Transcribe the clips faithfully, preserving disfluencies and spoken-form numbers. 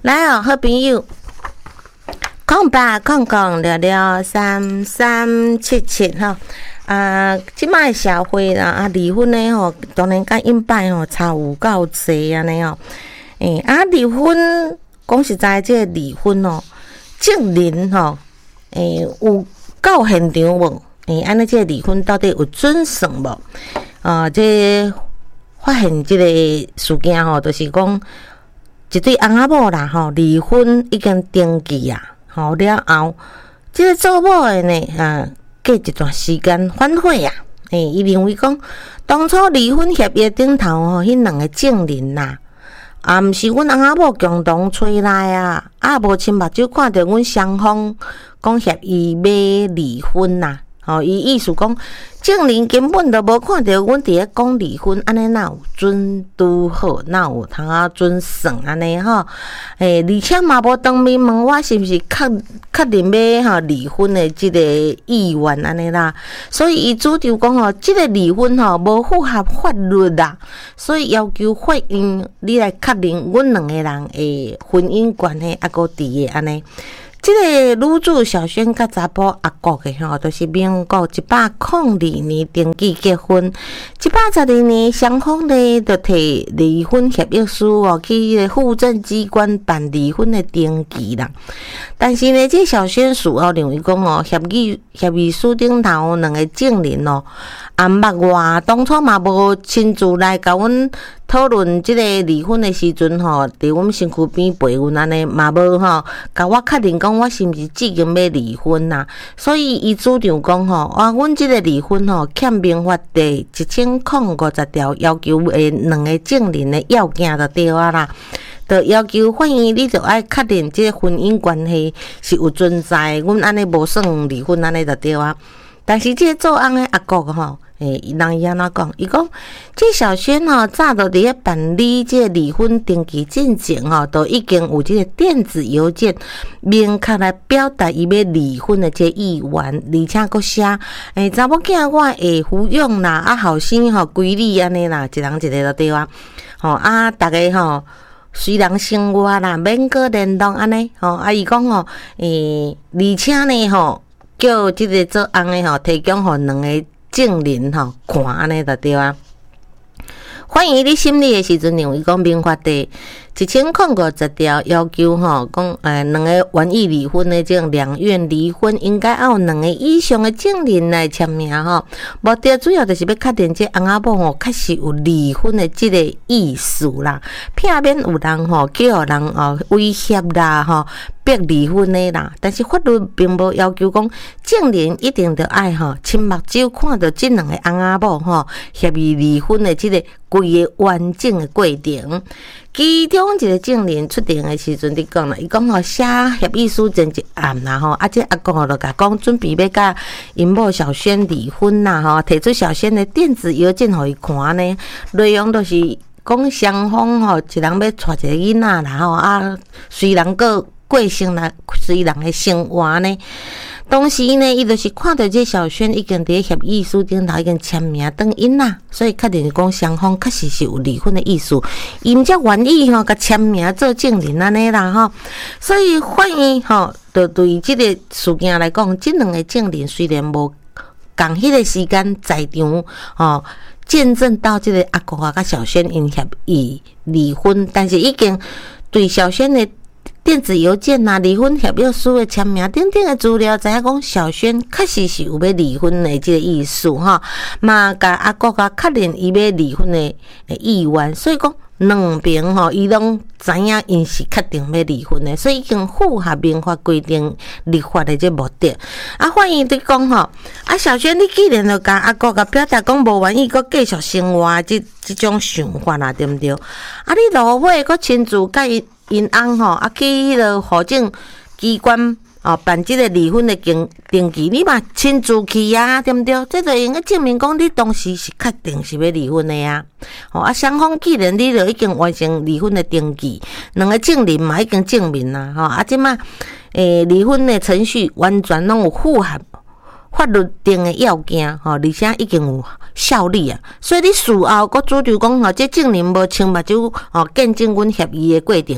来哦，好朋友，空八空空聊聊三三七七哈。啊，即摆社会啦，啊，离婚的吼，当然甲因摆吼差有够济安尼哦。诶、欸，啊，离婚讲实在，这个离婚哦，证人吼，诶、欸，有到现场无？诶、欸，安尼这个离婚到底有准算无？啊，这发现这个事件吼，就是讲一对翁仔某啦吼，离婚已经登记啊，吼了后，这个做某的呢啊。过一段时间反悔啊，诶、欸，伊认为讲当初离婚协议顶头吼，迄两个证人呐，啊，毋是阮翁仔某共同吹来啊，啊，无亲目睭看着阮双方讲协议要离婚呐、啊，吼、哦，伊意思讲证人根本都无看着阮伫咧讲离婚，安尼哪有准拄好，哪有通啊准算安尼吼？诶、欸，而且嘛无当面问我是毋是确确定要吼离婚的即个意愿安尼啦，所以伊主张讲吼，即个离婚吼无符合法律啦，所以要求法院你来确认阮两个人的婚姻关系还佫伫诶安尼。即个女主小轩甲查甫阿国的吼，都、就是民国一百零二年登记结婚，一百十二年双方呢就摕离婚协议书哦去户政机关办离婚的登记啦。但是呢，这小轩事后认为讲哦，协议协议书顶头两个证人哦，也毋捌我当初嘛无亲自来甲阮讨论即个离婚的时阵吼，伫阮身躯边陪阮安尼，嘛无吼甲我确认讲我是毋是至今要离婚啦。所以伊主张讲吼，啊，阮即个离婚吼欠民法第一千零五十条要求诶两个证人的要件就对啊啦。就要求法院，你就爱确认即个婚姻关系是有存在，阮安尼无算离婚安尼就对啊。但是即个做翁的阿国吼，诶，人伊安怎讲？伊讲，即小轩吼早就伫咧办理即个离婚登记进前吼，都已经有即个电子邮件明确来表达伊要离婚的即意愿，而且佫写，诶，查某囝我会抚养啦，啊，后生吼归你安尼啦，一人一个就对啊。吼啊，逐个吼。虽然生活啦，免个联络安尼，吼，啊伊讲吼，诶、欸，而且呢，吼，叫即个做翁的吼，提供互两个证人吼看安尼就对啊。反映你心理的时阵，认为讲民法第一千零五十条要求吼，讲诶两个愿意离婚的这种两愿离婚，应该要有两个以上的证人来签名吼。目的主要就是要确定这翁仔某吼，确实有离婚的这个意思啦，避免有人吼叫人哦威胁啦吼。逼离婚的啦，但是法律并无要求讲证人一定得爱吼亲目睭看到这两个翁仔某吼协议离婚的这个规个完整的过程。其中一个证人出庭的时阵，你讲啦，伊讲吼写协议书前一暗啦吼，啊这阿公就甲讲准备要甲因某小轩离婚啦吼，提出小轩的电子邮件互伊看呢，内容都是讲双方吼一人要带一个囡仔啦吼啊，虽然个。过生啦，随人的生活呢。当时呢，伊就是看到这小轩已经伫协议书顶头已经签名等因啦，所以确定讲双方确实是有离婚的意思，伊毋则愿意吼甲签名做证人安尼啦吼。所以法院吼，就对即个事件来讲，即两个证人虽然无共迄个时间在场吼。见证到这个阿国啊甲小轩因协议离婚，但是已经对小轩的电子邮件呐、离婚协议书的签名等等的资料，知影讲小轩确实是有要离婚的这个意思哈，嘛甲阿国甲确认伊要离婚的意愿，所以讲两边吼伊拢知影因是确定要离婚的，所以已经符合民法规定立法的这目的。啊，法院伫讲吼，啊小轩你既然就甲阿国甲表达讲无愿意搁继续生活即即种想法啦，对毋对？啊，你落尾搁亲自甲伊。因翁吼啊去迄个户政机关哦办即个离婚的登登记，你嘛亲自去啊，对毋对？这就应该证明讲你当时是确定是要离婚的啊。哦啊，双方既然你就已经完成离婚的登记，两个证人嘛已经证明啦，吼啊，即马诶离婚的程序完全拢有符合法律定的要件，吼，而且已经有效力啊。所以你事后搁主张讲吼，这证人无清目睭吼见证阮协议的过程。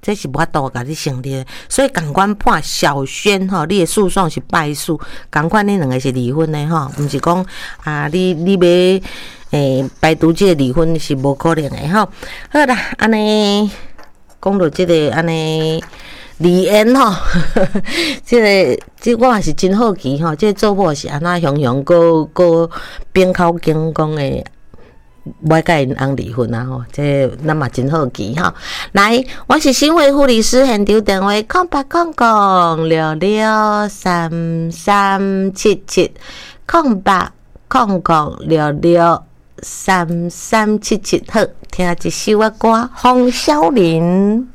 这是无法度甲你成立的。所以共款判小轩吼，你的诉讼是败诉，共款你两个是离婚的吼，毋是讲啊，你你要诶排除这个离婚是无可能的吼。好啦，安尼讲到这个安尼。离缘吼，即、这个即我也是真好奇吼，即、这个做某是安怎雄雄个个边口经讲的，要甲因翁离婚啊吼，即咱嘛真好奇吼。来，我是新会护理师，现场电话空八空空六六三三七七，空八空空六六三三七七，好，听一首歌，黄小玲。